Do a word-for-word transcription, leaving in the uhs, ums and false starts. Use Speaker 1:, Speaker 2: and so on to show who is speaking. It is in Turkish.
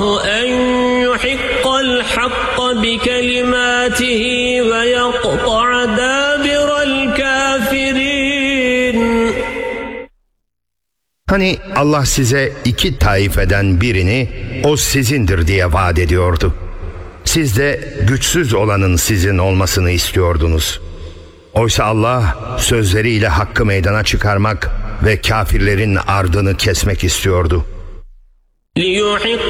Speaker 1: أن يحق الحق بكلماته ويقطع دابر الكافرين.
Speaker 2: Hani Allah size iki taifeden birini o sizindir diye vaat ediyordu. Siz de güçsüz olanın sizin olmasını istiyordunuz. Oysa Allah sözleriyle hakkı meydana çıkarmak ve kafirlerin ardını kesmek istiyordu.